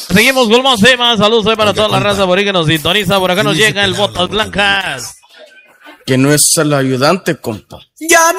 Seguimos con más temas. Saludos ahí para toda la raza por ahí que nos sintoniza. Por acá nos llega el Botas Blancas. Que no es el ayudante, compa. Ya no